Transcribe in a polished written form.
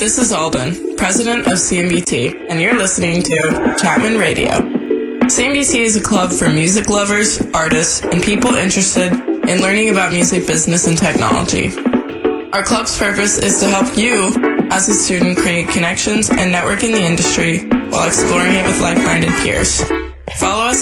This is Alden, president of CMBT, and you're listening to Chapman Radio. CMBT is a club for music lovers, artists, and people interested in learning about music business and technology. Our club's purpose is to help you, as a student, create connections and network in the industry while exploring it with like-minded peers. Follow us